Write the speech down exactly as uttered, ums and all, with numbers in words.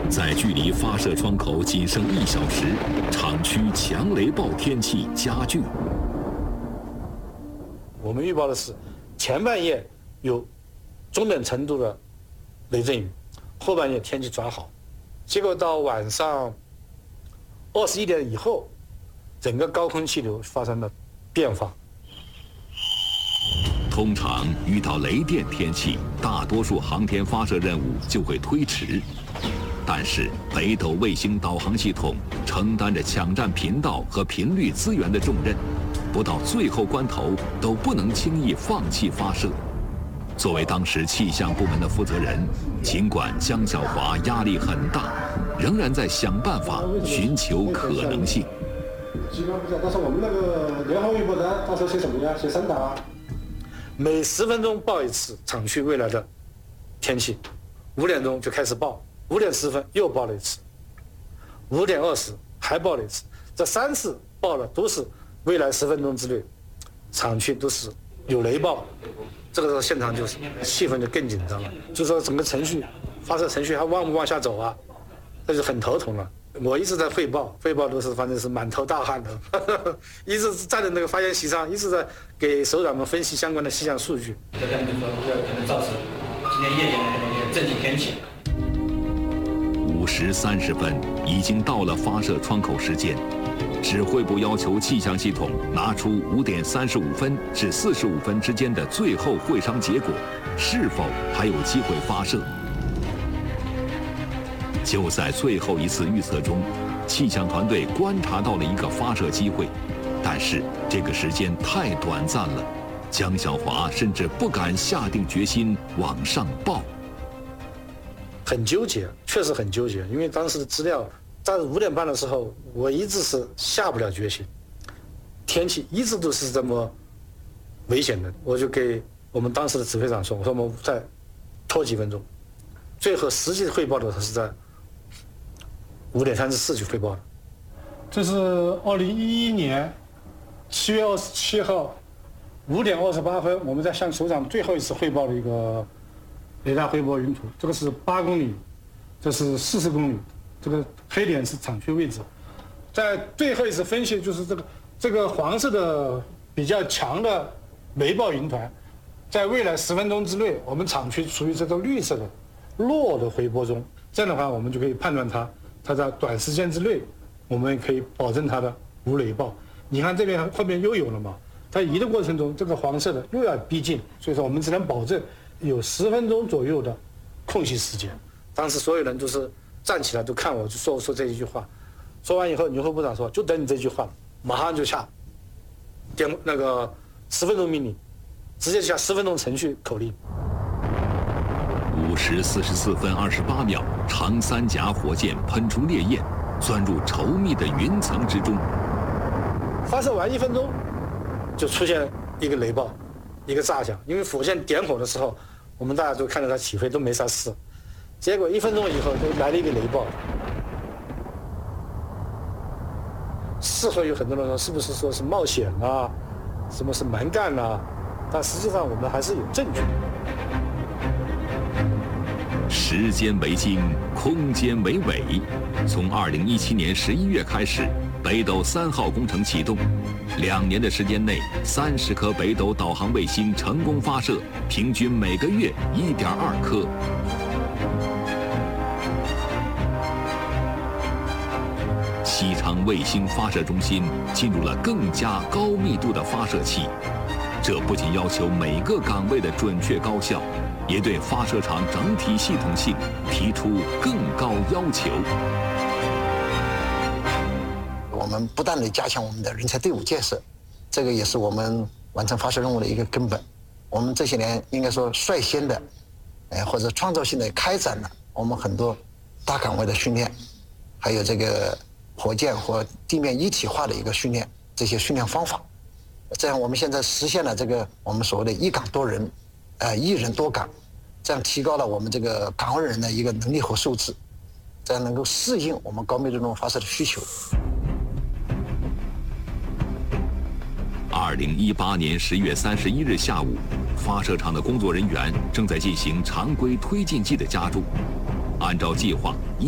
在距离发射窗口仅剩一小时，厂区强雷暴天气加剧。 我们预报的是前半夜有中等程度的雷阵雨，后半夜天气转好。结果到晚上二十一点以后，整个高空气流发生了变化。 通常遇到雷电天气，大多数航天发射任务就会推迟。但是北斗卫星导航系统承担着抢占频道和频率资源的重任，不到最后关头都不能轻易放弃发射。作为当时气象部门的负责人，尽管江小华压力很大，仍然在想办法寻求可能性。 基本不知道，但是我们那个联合微博呢，到时候写什么呀？写三打。 每十分钟报一次厂区未来的天气，五点钟就开始报，五点十分又报了一次，五点二十还报了一次，这三次报的都是未来十分钟之内，厂区都是有雷暴。这个时候现场就是气氛就更紧张了，就说整个程序发射程序还往不往下走啊，这就很头疼了。我一直在汇报，汇报都是反正是满头大汗的，呵呵一直站在那个发言席上，一直在给首长们分析相关的气象数据。 这可能就说这可能造成今天夜间的那个阵雨天气。 五时三十分，已经到了发射窗口时间。指挥部要求气象系统拿出五点三十五分至四十五分之间的最后会商结果，是否还有机会发射？就在最后一次预测中，气象团队观察到了一个发射机会，但是这个时间太短暂了，江小华甚至不敢下定决心往上报。 很纠结，确实很纠结，因为当时的资料在五点半的时候，我一直是下不了决心，天气一直都是这么危险的，我就给我们当时的指挥长说，我说我们再拖几分钟。最后实际汇报的是在五点三十四去汇报的。 这是二零一一年七月二十七号五点二十八分，我们在向首长最后一次汇报的一个雷达回波云图。这个是八公里，这是四十公里，这个黑点是厂区位置。在最后一次分析，就是这个这个黄色的比较强的雷暴云团，在未来十分钟之内，我们厂区处于这个绿色的弱的回波中。这样的话，我们就可以判断它。它在短时间之内，我们可以保证它的无雷暴。你看这边后面又有了嘛？它移的过程中，这个黄色的又要逼近，所以说我们只能保证有十分钟左右的空隙时间。当时所有人都是站起来都看我，就说说这一句话。说完以后，牛会部长说：“就等你这句话了，马上就下电那个十分钟命令，直接下十分钟程序口令。” 五时四十四分二十八秒，长三甲火箭喷出烈焰，钻入稠密的云层之中。 发射完一分钟，就出现一个雷暴，一个炸响。因为火箭点火的时候，我们大家都看到它起飞都没啥事，结果一分钟以后就来了一个雷暴。事后有很多人说是不是说是冒险啊，什么是蛮干啊，但实际上我们还是有证据。 时间为经，空间为纬。从二零一七年十一月开始，北斗三号工程启动，两年的时间内，三十颗北斗导航卫星成功发射，平均每个月一点二颗。西昌卫星发射中心进入了更加高密度的发射期，这不仅要求每个岗位的准确高效，也对发射场整体系统性提出更高要求。 我们不断地加强我们的人才队伍建设，这个也是我们完成发射任务的一个根本。我们这些年应该说率先的，呃或者创造性的开展了我们很多大岗位的训练，还有这个火箭和地面一体化的一个训练，这些训练方法，这样我们现在实现了这个我们所谓的一岗多人，呃一人多岗，这样提高了我们这个岗位人的一个能力和素质，这样能够适应我们高密度任务发射的需求。 二零一八年十月三十一日下午，发射场的工作人员正在进行常规推进剂的加注，按照计划。